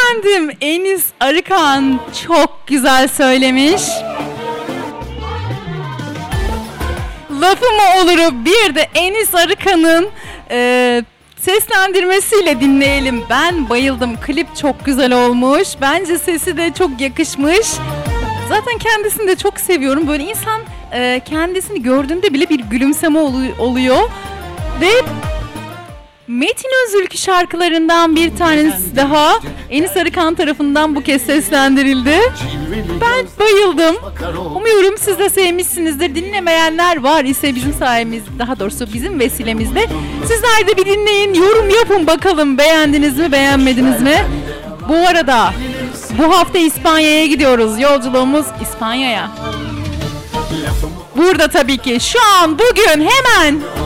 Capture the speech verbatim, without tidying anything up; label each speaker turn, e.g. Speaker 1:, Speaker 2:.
Speaker 1: Efendim Enis Arıkan çok güzel söylemiş. Lafı mı oluru bir de Enis Arıkan'ın e, seslendirmesiyle dinleyelim. Ben bayıldım. Klip çok güzel olmuş. Bence sesi de çok yakışmış. Zaten kendisini de çok seviyorum. Böyle insan e, kendisini gördüğünde bile bir gülümseme olu- oluyor. Ve Metin Özülkü şarkılarından bir tanesi daha Enis Arıkan tarafından bu kez seslendirildi. Ben bayıldım. Umuyorum siz de sevmişsinizdir. Dinlemeyenler var ise bizim sayemiz, daha doğrusu bizim vesilemizde. Sizler de bir dinleyin, yorum yapın bakalım beğendiniz mi, beğenmediniz mi? Bu arada bu hafta İspanya'ya gidiyoruz. Yolculuğumuz İspanya'ya. Burada tabii ki şu an, bugün, hemen